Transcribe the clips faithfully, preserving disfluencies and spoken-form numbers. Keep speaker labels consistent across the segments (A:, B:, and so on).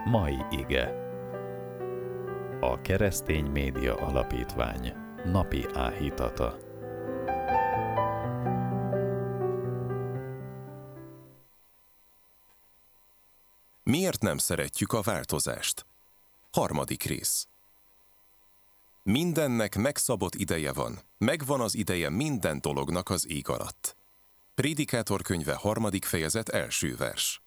A: Mai ige. A Keresztény Média Alapítvány napi áhítata.
B: Miért nem szeretjük a változást? Harmadik rész. Mindennek megszabott ideje van, megvan az ideje minden dolognak az ég alatt. Prédikátor könyve harmadik fejezet első vers.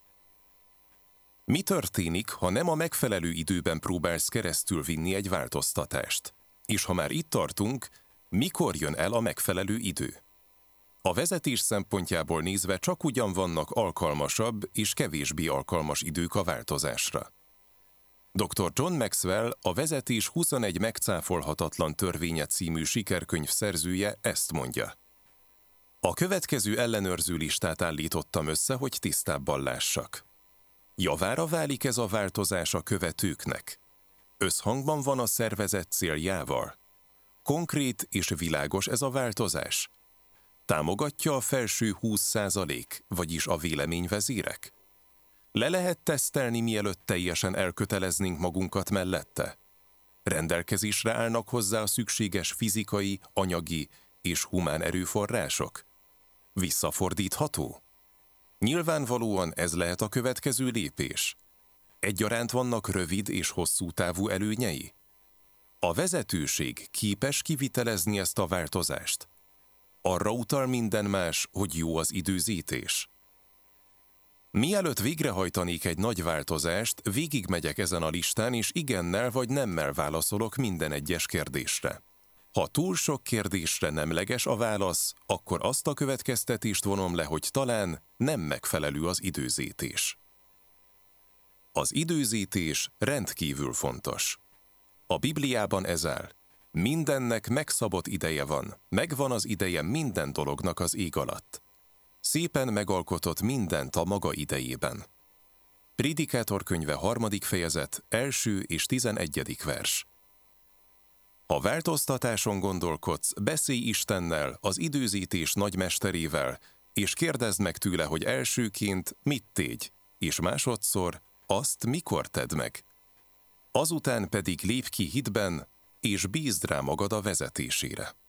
B: Mi történik, ha nem a megfelelő időben próbálsz keresztül vinni egy változtatást? És ha már itt tartunk, mikor jön el a megfelelő idő? A vezetés szempontjából nézve csak ugyan vannak alkalmasabb és kevésbé alkalmas idők a változásra. doktor John Maxwell, a Vezetés huszonegy megcáfolhatatlan törvénye című sikerkönyv szerzője ezt mondja. A következő ellenőrző listát állítottam össze, hogy tisztábban lássak. Javára válik ez a változás a követőknek? Összhangban van a szervezet céljával? Konkrét és világos ez a változás? Támogatja a felső húsz százalék, vagyis a véleményvezérek? Le lehet tesztelni, mielőtt teljesen elköteleznénk magunkat mellette? Rendelkezésre állnak hozzá a szükséges fizikai, anyagi és humán erőforrások? Visszafordítható? Nyilvánvalóan ez lehet a következő lépés. Egyaránt vannak rövid és hosszú távú előnyei? A vezetőség képes kivitelezni ezt a változást? Arra utal minden más, hogy jó az időzítés. Mielőtt végrehajtanék egy nagy változást, végigmegyek ezen a listán, és igennel vagy nemmel válaszolok minden egyes kérdésre. Ha túl sok kérdésre nemleges a válasz, akkor azt a következtetést vonom le, hogy talán nem megfelelő az időzítés. Az időzítés rendkívül fontos. A Bibliában ez áll. Mindennek megszabott ideje van, megvan az ideje minden dolognak az ég alatt. Szépen megalkotott mindent a maga idejében. Prédikátor könyve harmadik fejezet, első és tizenegyedik vers. Ha változtatáson gondolkodsz, beszélj Istennel, az időzítés nagymesterével, és kérdezd meg tőle, hogy elsőként mit tégy, és másodszor azt mikor tedd meg. Azután pedig lépj ki hitben, és bízd rá magad a vezetésére.